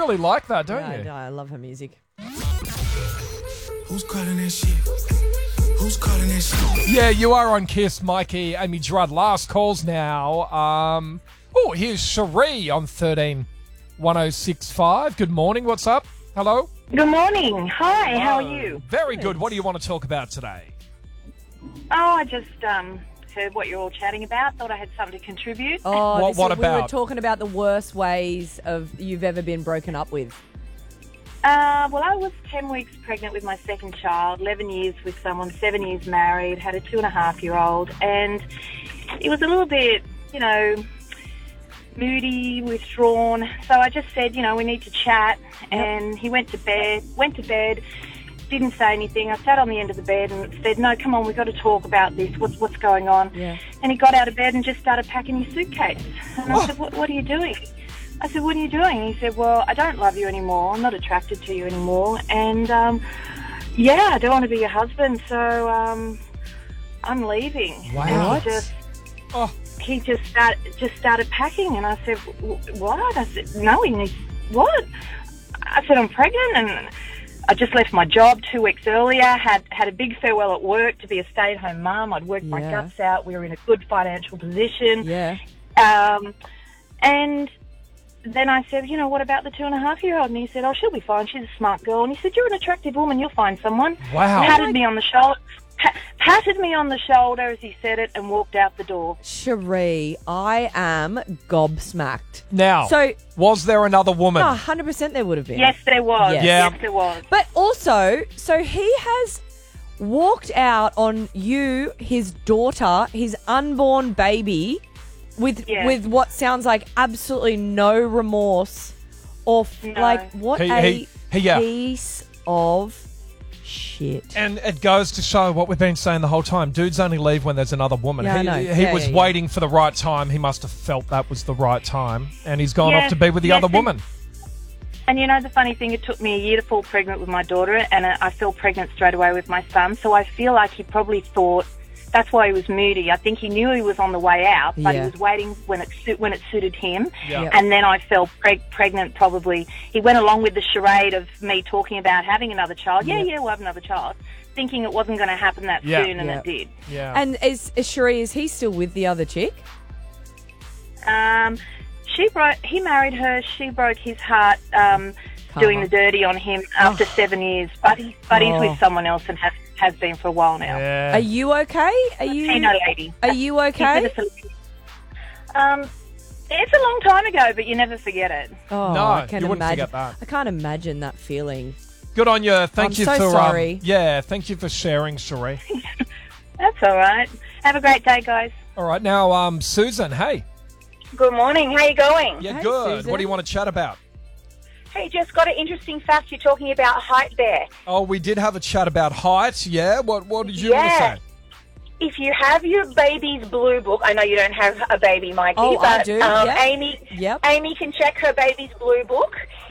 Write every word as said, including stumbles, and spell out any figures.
really like that, don't Yeah, you? no, I love her music. Who's calling that shit? Who's calling that shit? Yeah, you are on Kiss, Mikey, Amy Gerard. Last calls now. Um, oh, here's Cherie on thirteen one oh six five. Good morning. What's up? Hello? Good morning. Hi, how are Oh, you? Very good. What do you want to talk about today? Oh, I just um, heard what you're all chatting about. Thought I had something to contribute. Oh, What- this what is, we were about? talking about the worst ways of you've ever been broken up with. Uh, well, I was ten weeks pregnant with my second child, eleven years with someone, seven years married, had a two and a half year old, and it was a little bit, you know, moody, withdrawn. So I just said, you know, we need to chat. And he went to bed, went to bed, didn't say anything. I sat on the end of the bed and said, no, come on, we've got to talk about this. What's what's going on? Yeah. And he got out of bed and just started packing his suitcase. And I Oh. said, what, what are you doing? I said, what are you doing? And he said, well, I don't love you anymore. I'm not attracted to you anymore. And, um, yeah, I don't want to be your husband, so um, I'm leaving. Wow. And What? he just, Oh, he just, start, just started packing. And I said, "Wh- what? I said, no, he needs, what? I said, I'm pregnant. And I just left my job two weeks earlier, had, had a big farewell at work to be a stay-at-home mum. I'd worked my Yeah. guts out. We were in a good financial position. Yeah. Um, and then I said, you know, what about the two and a half year old? And he said, oh, she'll be fine. She's a smart girl. And he said, you're an attractive woman. You'll find someone. Wow. Patted me on the shoulder. Pa- patted me on the shoulder as he said it and walked out the door. Cherie, I am gobsmacked. now, So, was there another woman? no, one hundred percent there would have been. Yes, there was. Yes. Yeah. Yes, there was. But also, so he has walked out on you, his daughter, his unborn baby, with Yeah. with what sounds like absolutely no remorse, or f- No. like what He- a he- he- yeah. piece of shit. And it goes to show what we've been saying the whole time. Dudes only leave when there's another woman. Yeah, I he know. he Yeah, was yeah, yeah. waiting for the right time. He must have felt that was the right time. And he's gone off Yes, to be with the yes, other and- woman. And you know, the funny thing, it took me a year to fall pregnant with my daughter, and I fell pregnant straight away with my son. So I feel like he probably thought that's why he was moody. I think he knew he was on the way out, but Yeah. he was waiting when it su- when it suited him. Yeah. Yeah. And then I fell preg- pregnant. Probably he went along with the charade of me talking about having another child. Yeah, Yeah. yeah, we'll have another child, thinking it wasn't going to happen that Yeah. soon, and Yeah. it did. Yeah. And is, is Cherie, is he still with the other chick? Um, she broke. He married her. She broke his heart. Um, Karma. doing the dirty on him after seven years, but he, but he's Oh. with someone else and has has been for a while now. yeah. Are you okay? Are you Latino lady. Are you He's okay? with us a- Um, it's a long time ago, but you never forget it. Oh, No, I can you wouldn't imagine. forget that. I can't imagine that feeling. Good on you. Thank I'm you so for sorry. Um, yeah, thank you for sharing, Cherie. That's all right. Have a great day, guys. All right, now um, Susan, hey. Good morning. How you going? Yeah, Hey, good. Susan. What do you want to chat about? Hey, just got an interesting fact. You're talking about height there. Oh, we did have a chat about height. Yeah. What What did you Yeah. want to say? If you have your baby's blue book, I know you don't have a baby, Mikey, Oh, I but do, um, yeah. Amy, Yep. Amy can check her baby's blue book.